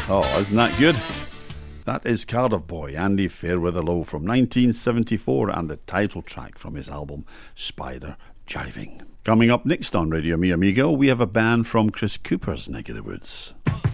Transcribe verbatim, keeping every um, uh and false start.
Oh, isn't that good? That is Cardiff boy Andy Fairweatherlow from nineteen seventy-four and the title track from his album Spider Jiving. Coming up next on Radio Mi Amigo, we have a band from Chris Cooper's neck of the woods.